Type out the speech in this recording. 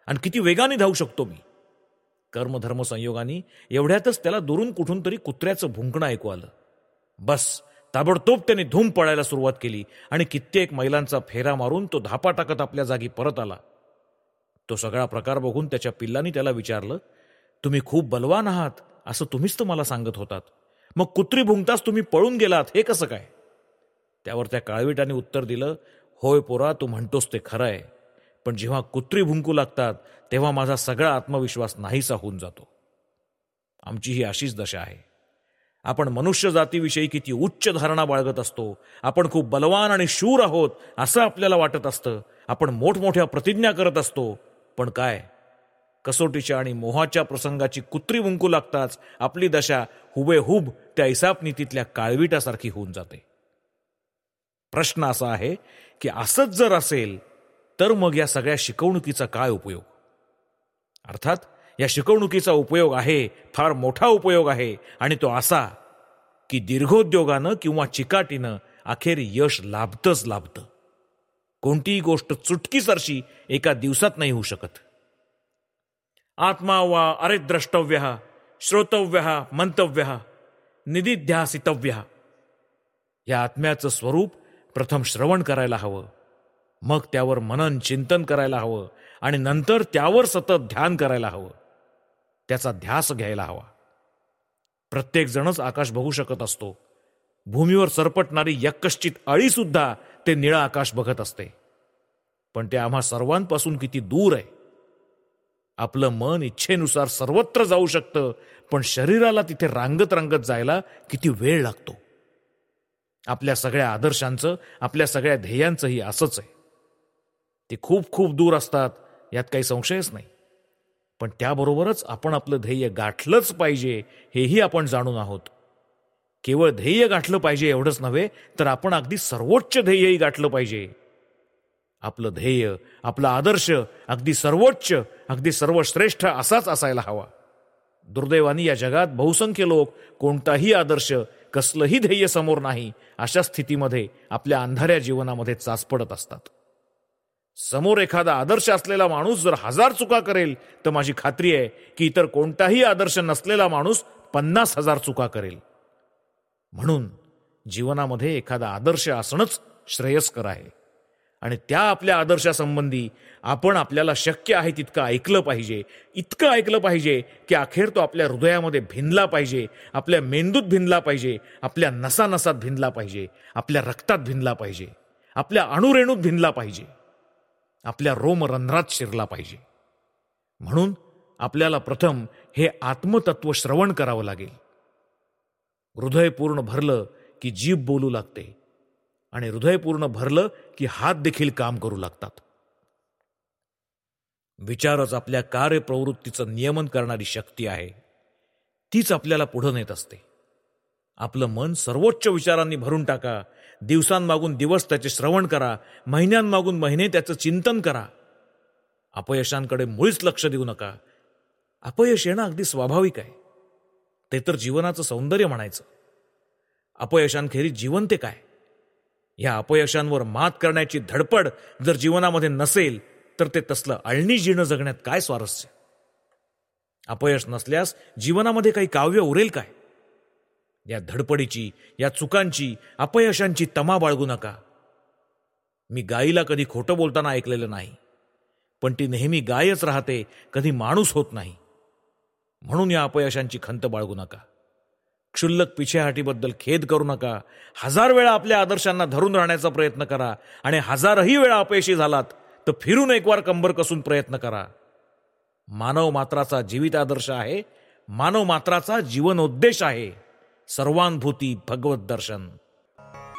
आणि किती वेगाने धावू शकतो मी. कर्मधर्म संयोगाने एवढ्यातच त्याला दुरून कुठून तरी कुत्र्याचं भुंकणं ऐकू आलं. बस, ताबडतोब त्याने धूम पळायला सुरुवात केली आणि कित्येक मैलांचा फेरा मारून तो धापा टाकत आपल्या जागी परत आला. तो सगळा प्रकार बघून त्याच्या पिल्लांनी त्याला विचारलं, तुम्ही खूप बलवान आहात असं तुम्हीच तर मला सांगत होतात, मग कुत्री भुंकताच तुम्ही पळून गेलात, हे कसं काय? त्यावर त्या काळविटाने उत्तर दिलं, होय पोरा, तू म्हणतोस ते खरं आहे, पण जेव्हा कुत्री भुंकू लागतात तेव्हा माझा सगळा आत्मविश्वास नाहीसा होऊन जातो. आमची ही अशीच दशा आहे. आपण मनुष्य जातीविषयी किती उच्च धारणा बाळगत असतो. आपण खूप बलवान आणि शूर आहोत असं आपल्याला वाटत असतं. आपण मोठमोठ्या प्रतिज्ञा करत असतो, पण काय, कसोटीच्या आणि मोहाच्या प्रसंगाची कुत्री भुंकू लागताच आपली दशा हुबेहूब त्या इसाप नीतीतल्या काळविटासारखी होऊन जाते. प्रश्न असा आहे की असंच जर असेल तर मग या सगळ्या शिकवणुकीचा काय उपयोग? अर्थात या शिकवणुकीचा उपयोग आहे, फार मोठा उपयोग आहे, आणि तो असा की दीर्घोद्योगानं किंवा चिकाटीनं अखेर यश लाभतंच लाभतं. कोणतीही गोष्ट चुटकीसरशी एका दिवसात नाही होऊ शकत. आत्मा वा अरे द्रष्टव्य श्रोतव्य मंतव्य निदिध्यासितव्य. या आत्म्याचं स्वरूप प्रथम श्रवण करायला हवं, मग त्यावर मनन चिंतन करायला हवं, आणि नंतर त्यावर सतत ध्यान करायला हवं, त्याचा ध्यास घ्यायला हवा. प्रत्येक जणच आकाश बघू शकत असतो. भूमीवर सरपटणारी यक्कश्चित अळी सुद्धा ते निळं आकाश बघत असते, पण ते आम्हा सर्वांपासून किती दूर आहे. आपलं मन इच्छेनुसार सर्वत्र जाऊ शकतं, पण शरीराला तिथे रांगत रांगत जायला किती वेळ लागतो. आपल्या सगळ्या आदर्शांचं, आपल्या सगळ्या ध्येयांचंही असंच आहे. ते खूप खूप दूर असतात, यात काही संशयच नाही. पण त्याबरोबरच आपण आपलं ध्येय गाठलंच पाहिजे हेही आपण जाणून आहोत. केवळ ध्येय गाठलं पाहिजे एवढंच नव्हे, तर आपण अगदी सर्वोच्च ध्येयही गाठलं पाहिजे. आपलं ध्येय, आपला आदर्श अगदी सर्वोच्च, अगदी सर्वश्रेष्ठ असाच असायला हवा. दुर्दैवाने या जगात बहुसंख्य लोक कोणताही आदर्श, कसलंही ध्येय समोर नाही अशा स्थितीमध्ये आपल्या अंधाऱ्या जीवनामध्ये चाचपडत असतात. समोर एखादा आदर्श असलेला माणूस जर 1000 चुका करेल तर माझी खात्री आहे की इतर कोणताही आदर्श नसलेला माणूस 50,000 चुका करेल. म्हणून जीवनामध्ये एखादा आदर्श असणंच श्रेयस्कर आहे, आणि त्या आपल्या आदर्शासंबंधी आपण आपल्याला शक्य आहे तितकं ऐकलं पाहिजे. इतकं ऐकलं पाहिजे की अखेर तो आपल्या हृदयामध्ये भिनला पाहिजे, आपल्या मेंदूत भिनला पाहिजे, आपल्या नसानसात भिनला पाहिजे, आपल्या रक्तात भिनला पाहिजे, आपल्या अणुरेणूत भिनला पाहिजे, आपल्या रोमरंध्रात शिरला पाहिजे. म्हणून आपल्याला प्रथम हे आत्मतत्व श्रवण करावं लागेल. हृदय पूर्ण भरलं की जीभ बोलू लागते, आणि हृदय पूर्ण भरलं की हात देखील काम करू लागतात. विचारच आपल्या कार्यप्रवृत्तीचं नियमन करणारी शक्ती आहे. तीच आपल्याला पुढे नेत असते. आपलं मन सर्वोच्च विचारांनी भरून टाका. दिवसांमागून दिवस त्याचे श्रवण करा, महिन्यांमागून महिने त्याचं चिंतन करा. अपयशांकडे मुळीच लक्ष देऊ नका. अपयश येणं अगदी स्वाभाविक आहे. ते तर जीवनाचं सौंदर्य म्हणायचं. अपयशांखेरीज जीवन ते काय? या अपयशांवर मात करण्याची धडपड जर जीवनामध्ये नसेल तर ते तसलं अळणी जीणं जगण्यात काय स्वारस्य? अपयश नसल्यास जीवनामध्ये काही काव्य उरेल काय? या धडपडीची, या चुकांची, अपयशांची तमा बाळगू नका. मी गायीला कधी खोटं बोलताना ऐकलेलं नाही, पण ती नेहमी गायच राहते, कधी माणूस होत नाही. म्हणून या अपयशांची खंत बाळगू नका. क्षुल्लक पिछेहाटीबद्दल खेद करू नका. 1000 वेळा आपल्या आदर्शांना धरून राहण्याचा प्रयत्न करा, आणि 1000ही वेळा अपयशी झालात तर फिरून एक वार कंबर कसून प्रयत्न करा. मानव मात्राचा जीवित आदर्श आहे, मानव मात्राचा जीवनोद्देश आहे सर्वानुभूती भगवत दर्शन.